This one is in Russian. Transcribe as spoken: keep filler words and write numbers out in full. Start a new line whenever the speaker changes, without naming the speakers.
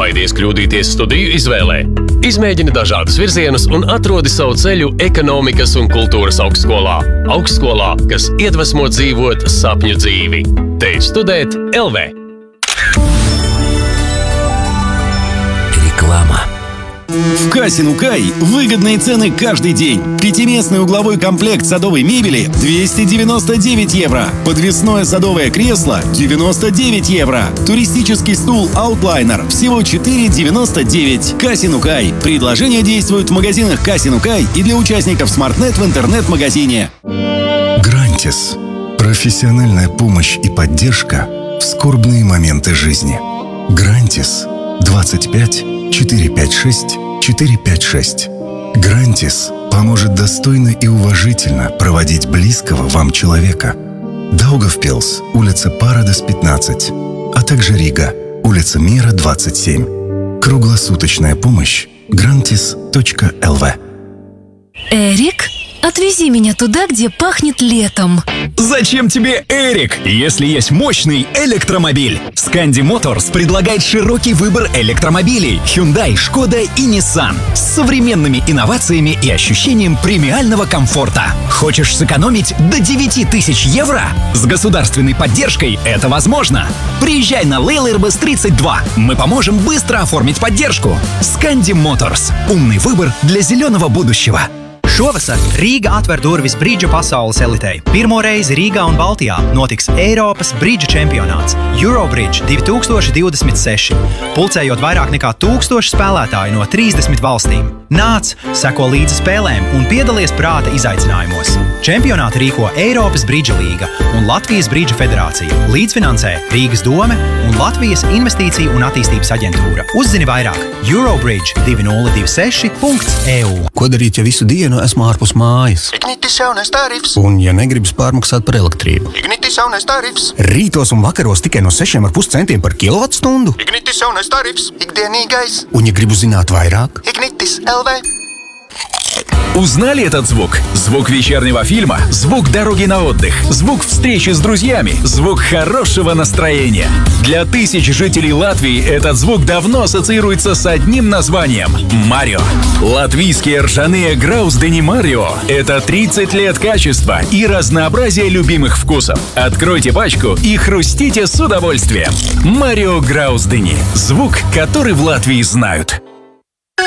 Nebaidies kļūdīties studiju izvēlē. Izmēģini dažādus virzienus un atrodi savu ceļu ekonomikas un kultūras augstskolā. Augstskolā, kas iedvesmo dzīvot sapņu dzīvi. Te ir Studēt L V.
Реклама.
В Касин Укай выгодные цены каждый день. Пятиместный угловой комплект садовой мебели двести девяносто девять евро. Подвесное садовое кресло девяносто девять евро. Туристический стул Outliner всего четыре девяносто девять. Касин Укай. Предложения действуют в магазинах Касин Укай и для участников SmartNet в интернет-магазине.
Грантис. Профессиональная помощь и поддержка в скорбные моменты жизни. Грантис. двадцать пять четыреста пятьдесят шесть четыреста пятьдесят шесть. Грантис поможет достойно и уважительно проводить близкого вам человека. Даугавпилс, улица Парадес, пятнадцать, а также Рига, улица Мира, двадцать семь. Круглосуточная помощь. грантис точка эл ви.
Эрик, отвези меня туда, где пахнет летом.
Зачем тебе Эрик, если есть мощный электромобиль? Scandi Motors предлагает широкий выбор электромобилей Hyundai, Skoda и Nissan с современными инновациями и ощущением премиального комфорта. Хочешь сэкономить до девять тысяч евро? С государственной поддержкой это возможно. Приезжай на Лейлербас тридцать два. Мы поможем быстро оформить поддержку. Scandi Motors. Умный выбор для зеленого будущего.
Šovasar Rīga atver durvis bridžu pasaules elitei. Pirmo reizi Rīgā un Baltijā notiks Eiropas bridžu čempionāts Eurobridge divi tūkstoši divdesmit seši, pulcējot vairāk nekā tūkstoši spēlētāju no trīsdesmit valstīm. Nāc, seko līdzi spēlēm un piedalies prāta izaicinājumos. Čempionātu rīko Eiropas bridža līga un Latvijas bridža federācija. Līdzfinansē Rīgas dome un Latvijas investīciju un attīstības aģentūra. Uzzini vairāk eurobridge divi nulle divi seši punkts e u.
Ko darīt, ja visu dienu esmu ārpus mājas?
Ignitis jaunais tarifs.
Un ja negribas pārmaksāt par elektrību?
Ignitis jaunais tarifs.
Rītos un vakaros tikai no sešiem ar pus centiem par kilovatstundu?
Ignitis jaunais tarifs. Ikdienīgais.
Un ja gribu zināt vairāk?
Ignitis L V.
Узнали этот звук? Звук вечернего фильма, звук дороги на отдых, звук встречи с друзьями, звук хорошего настроения. Для тысяч жителей Латвии этот звук давно ассоциируется с одним названием – Марио. Латвийские ржаные Граусдени Марио – это тридцать лет качества и разнообразия любимых вкусов. Откройте пачку и хрустите с удовольствием. Марио Граусдени – звук, который в Латвии знают.